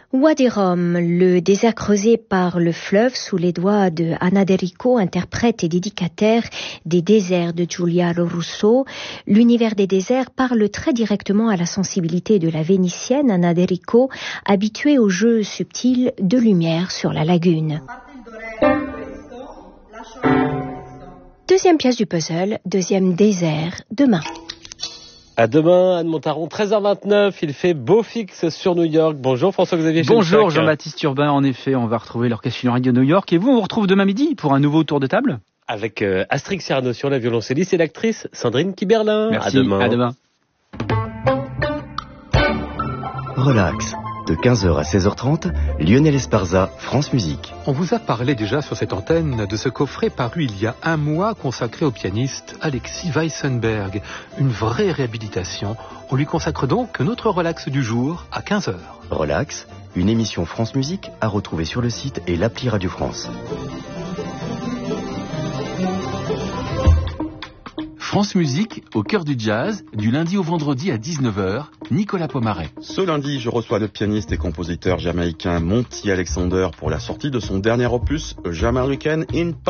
Wadi Rum, le désert creusé par le fleuve sous les doigts de Anna De Rico, interprète et dédicataire des déserts de Giuliano Russo. L'univers des déserts parle très directement à la sensibilité de la Vénitienne Anna De Rico, habituée au jeu subtil de lumière sur la lagune. Deuxième pièce du puzzle, deuxième désert, demain. À demain, Anne Montaron, 13h29, il fait beau fixe sur New York. Bonjour François-Xavier Schensack. Bonjour Jean-Baptiste Urbain, en effet, on va retrouver l'Orchestre Philharmonique de New York. Et vous, on vous retrouve demain midi pour un nouveau tour de table. Avec Astrid Cyrano sur la violoncelliste et l'actrice Sandrine Kiberlin. Merci, à demain. Relax, de 15h à 16h30, Lionel Esparza, France Musique. On vous a parlé déjà sur cette antenne de ce coffret paru il y a un mois consacré au pianiste Alexis Weissenberg. Une vraie réhabilitation. On lui consacre donc notre relax du jour à 15h. Relax, une émission France Musique à retrouver sur le site et l'appli Radio France. France Musique, au cœur du jazz, du lundi au vendredi à 19h, Nicolas Pomaret. Ce lundi, je reçois le pianiste et compositeur jamaïcain Monty Alexander pour la sortie de son dernier opus, Jamaican in